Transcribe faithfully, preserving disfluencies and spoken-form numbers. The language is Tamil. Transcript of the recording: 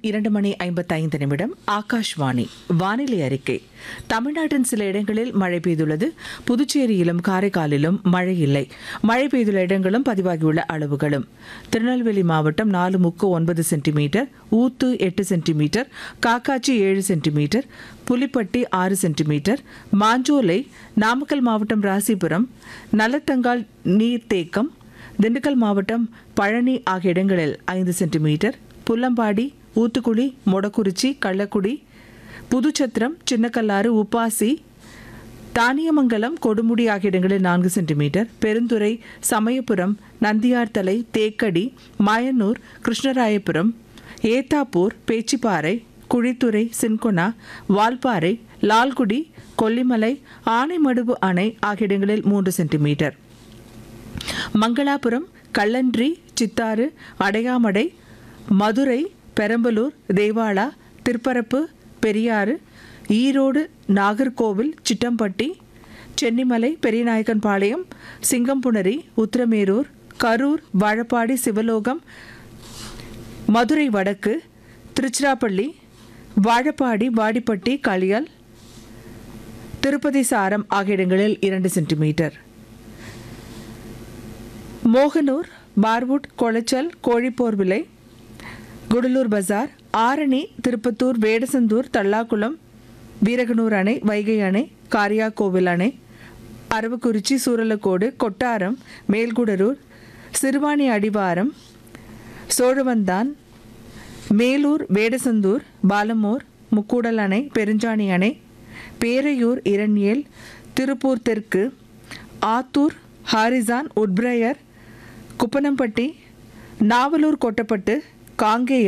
இரண்டு மணி ஐம்பத்தைந்து நிமிடம். ஆகாஷ்வாணி வானிலை அறிக்கை. தமிழ்நாட்டின் சில இடங்களில் மழை பெய்துள்ளது. புதுச்சேரியிலும் காரைக்காலிலும் மழை இல்லை. மழை பெய்துள்ள இடங்களும் பதிவாகியுள்ள அளவுகளும்: திருநெல்வேலி மாவட்டம் நாலு முக்கு ஒன்பது சென்டிமீட்டர், ஊத்து எட்டு சென்டிமீட்டர், காக்காச்சி ஏழு சென்டிமீட்டர், புலிப்பட்டி ஆறு சென்டிமீட்டர், மாஞ்சோலை, நாமக்கல் மாவட்டம் ராசிபுரம், நல்லத்தங்கால் நீர்த்தேக்கம், திண்டுக்கல் மாவட்டம் பழனி ஆகிய இடங்களில் ஐந்து சென்டிமீட்டர், புல்லம்பாடி, ஊத்துக்குளி, மொடக்குறிச்சி, கள்ளக்குடி, புதுச்சத்திரம், சின்னக்கல்லாறு, உப்பாசி, தானியமங்கலம், கொடுமுடி ஆகிய இடங்களில் நான்கு சென்டிமீட்டர், பெருந்துறை, சமயபுரம், நந்தியார்த்தலை, தேக்கடி, மாயனூர், கிருஷ்ணராயபுரம், ஏத்தாப்பூர், பேச்சிப்பாறை, குழித்துறை, சின்கொனா, வால்பாறை, லால்குடி, கொல்லிமலை, ஆனைமடுவு அணை ஆகிய இடங்களில் மூன்று சென்டிமீட்டர், மங்களாபுரம், கல்லன்றி, சித்தாறு, அடையாமடை, மதுரை, பெரம்பலூர், தேவாலா, திருப்பரப்பு, பெரியாறு, ஈரோடு, நாகர்கோவில், சிட்டம்பட்டி, சென்னிமலை, பெரியநாயக்கன்பாளையம், சிங்கம்புணரி, உத்திரமேரூர், கரூர், வாழப்பாடி, சிவலோகம், மதுரை வடக்கு, திருச்சிராப்பள்ளி, வாழப்பாடி, வாடிப்பட்டி, களியால், திருப்பதி சாரம் ஆகிய இடங்களில் இரண்டு சென்டிமீட்டர், மோகனூர், பார்வுட், கொளச்சல், கோழிப்போர்விலை, குடலூர் பஜார், ஆரணி, திருப்பத்தூர், வேடசந்தூர், தல்லாக்குளம், வீரகனூர் அணை, வைகை அணை, காரியாக்கோவில் அணை, அரவக்குறிச்சி, சூரலக்கோடு, கொட்டாரம், மேல்குடரூர், சிறுவாணி அடிவாரம், சோழவந்தான், மேலூர், வேடசந்தூர், பாலமோர், முக்கூடல் அணை, பெருஞ்சாணி அணை, பேரையூர், இரண்யேல், திருப்பூர் தெற்கு, ஆத்தூர், ஹாரிசான், உட்பிரையர், குப்பனம்பட்டி, நாவலூர், கொட்டப்பட்டு, காங்கேயம்,